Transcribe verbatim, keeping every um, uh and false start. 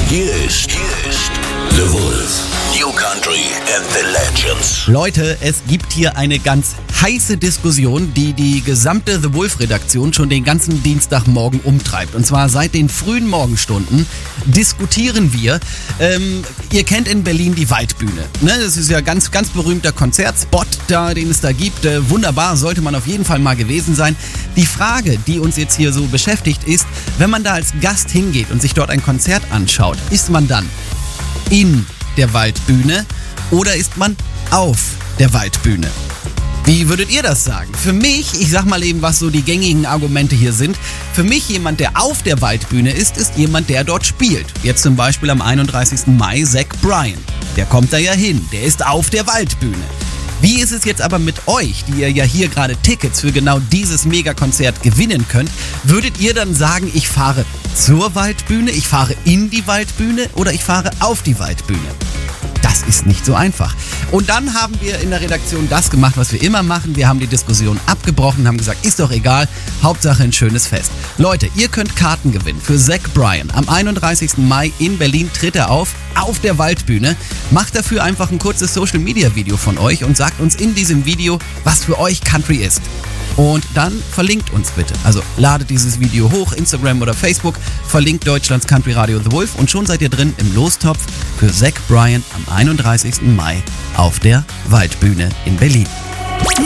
Hier ist, hier ist The Wolf. New Country and the Legends. Leute, es gibt hier eine ganz heiße Diskussion, die die gesamte The Wolf-Redaktion schon den ganzen Dienstagmorgen umtreibt. Und zwar seit den frühen Morgenstunden diskutieren wir. Ähm, ihr kennt in Berlin die Waldbühne. Ne? Das ist ja ganz, ganz berühmter Konzertspot, da, den es da gibt. Äh, wunderbar, sollte man auf jeden Fall mal gewesen sein. Die Frage, die uns jetzt hier so beschäftigt, ist, wenn man da als Gast hingeht und sich dort ein Konzert anschaut, ist man dann in der Waldbühne oder ist man auf der Waldbühne? Wie würdet ihr das sagen? Für mich, ich sag mal eben, was so die gängigen Argumente hier sind, für mich jemand, der auf der Waldbühne ist, ist jemand, der dort spielt. Jetzt zum Beispiel am einunddreißigsten Mai Zach Bryan. Der kommt da ja hin, der ist auf der Waldbühne. Wie ist es jetzt aber mit euch, die ihr ja hier gerade Tickets für genau dieses Megakonzert gewinnen könnt? Würdet ihr dann sagen, ich fahre zur Waldbühne, ich fahre in die Waldbühne oder ich fahre auf die Waldbühne? Das ist nicht so einfach. Und dann haben wir in der Redaktion das gemacht, was wir immer machen. Wir haben die Diskussion abgebrochen, haben gesagt, ist doch egal, Hauptsache ein schönes Fest. Leute, ihr könnt Karten gewinnen für Zach Bryan. Am einunddreißigsten Mai in Berlin tritt er auf, auf der Waldbühne. Macht dafür einfach ein kurzes Social-Media-Video von euch und sagt uns in diesem Video, was für euch Country ist. Und dann verlinkt uns bitte. Also ladet dieses Video hoch, Instagram oder Facebook, verlinkt Deutschlands Country Radio The Wolf und schon seid ihr drin im Lostopf für Zach Bryan am einunddreißigsten Mai auf der Waldbühne in Berlin.